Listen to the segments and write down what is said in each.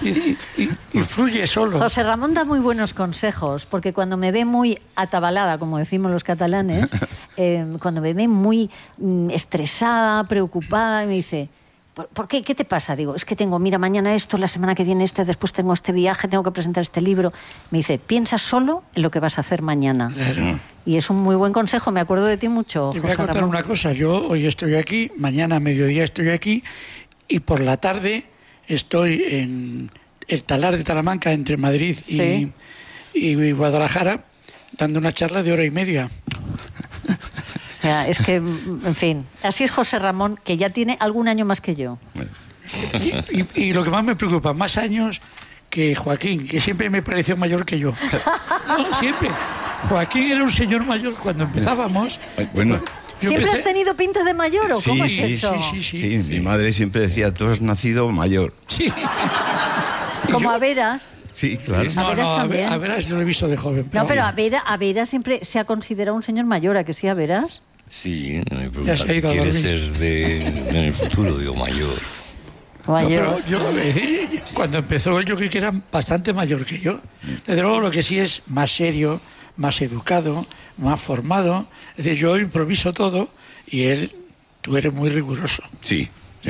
y fluye solo. José Ramón da muy buenos consejos, porque cuando me ve muy atabalada, como decimos los catalanes, cuando me ve muy estresada, preocupada, me dice... ¿Por qué? ¿Qué te pasa? Digo, es que mira, mañana esto, la semana que viene después tengo este viaje, tengo que presentar este libro. Me dice, piensa solo en lo que vas a hacer mañana. Claro. Y es un muy buen consejo, me acuerdo de ti mucho. Te voy a contar una cosa, yo hoy estoy aquí, mañana a mediodía estoy aquí, y por la tarde estoy en el Talar de Talamanca, entre Madrid y Guadalajara, dando una charla de 1:30. O sea, es que, en fin, así es José Ramón, que ya tiene algún año más que yo. Y lo que más me preocupa, más años que Joaquín, que siempre me pareció mayor que yo. No, siempre. Joaquín era un señor mayor cuando empezábamos. Bueno. ¿Siempre has tenido pinta de mayor o cómo es eso? Sí, mi madre siempre decía, tú has nacido mayor. Sí. Como a Veras. Sí, claro. A Veras yo lo he visto de joven. No, pero a Veras siempre se ha considerado un señor mayor, ¿a que sí, a Veras? Sí, me pregunta, ¿quiere ser en el futuro? Digo, mayor. Mayor. No, pero cuando empezó yo creí que era bastante mayor que yo. Desde luego lo que sí es más serio, más educado, más formado. Es decir, yo improviso todo y tú eres muy riguroso. Sí.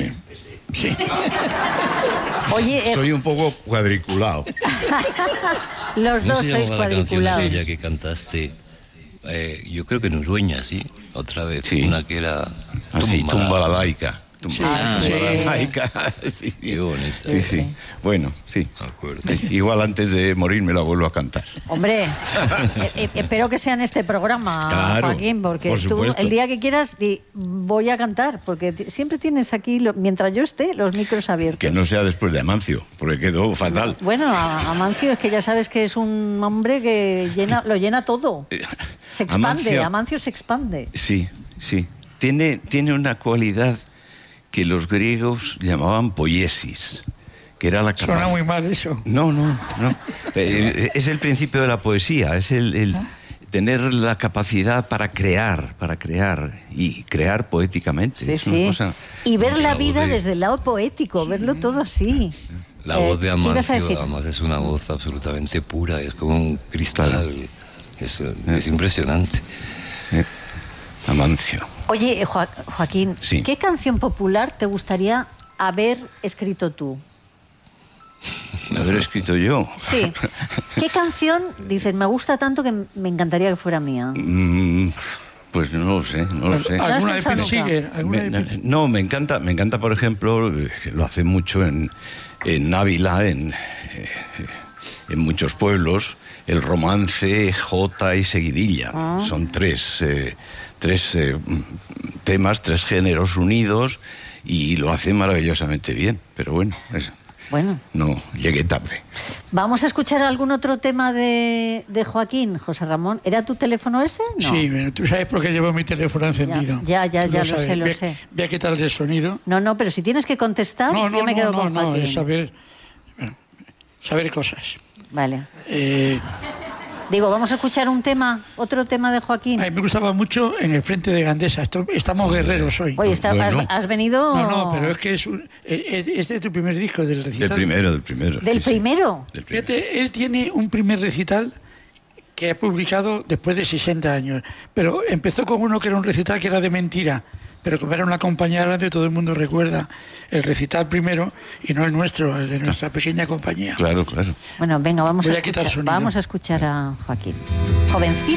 Oye, soy un poco cuadriculado. Los dos sois cuadriculados. Ya que cantaste, yo creo que en Urueña, ¿sí? Otra vez, sí. Una que era... Tumba la laica. Sí. Qué bonito. Sí. Bueno, sí. Me acuerdo. Igual antes de morir me la vuelvo a cantar. Hombre, espero que sea en este programa, claro, Joaquín, porque por tú supuesto. El día que quieras voy a cantar, porque siempre tienes aquí, mientras yo esté, los micros abiertos. Que no sea después de Amancio, porque quedó fatal. Bueno, Amancio es que ya sabes que es un hombre que lo llena todo. Se expande, Amancio se expande. Sí. Tiene una cualidad que los griegos llamaban poiesis, que era la Suena muy mal eso. No. Es el principio de la poesía, es el tener la capacidad para crear y crear poéticamente. Sí. Una cosa... Y ver la vida desde el lado poético, verlo todo así. La voz de Amancio, además, es una voz absolutamente pura, es como un cristal, es impresionante. Amancio. Oye, Joaquín, ¿qué canción popular te gustaría haber escrito tú? ¿Haber escrito yo? Sí. ¿Qué canción, dices, me gusta tanto que me encantaría que fuera mía? Pues no lo sé. ¿Alguna de Persigue? No, me encanta, por ejemplo, lo hace mucho en Ávila, en muchos pueblos, el romance, jota y seguidilla. Son tres temas, tres géneros unidos y lo hace maravillosamente bien, pero bueno, no llegué tarde. ¿Vamos a escuchar algún otro tema de Joaquín, José Ramón? ¿Era tu teléfono ese? No. Sí, pero tú sabes por qué llevo mi teléfono encendido. Ya, lo sé. Voy a quitar el sonido. No, pero si tienes que contestar, yo me quedo con Joaquín. Es saber cosas. Vale. Digo, vamos a escuchar otro tema de Joaquín. A mí me gustaba mucho En el frente de Gandesa. Estamos guerreros hoy. Oye, has venido... No, pero es que es de tu primer disco, del recital. Del primero. ¿Del primero? Fíjate, él tiene un primer recital que ha publicado después de 60 años. Pero empezó con uno que era un recital que era de mentira. Pero como era una compañía grande, todo el mundo recuerda el recital primero y no el nuestro, el de nuestra pequeña compañía. Claro. Bueno, venga, vamos a escuchar a Joaquín. Jovencísimo.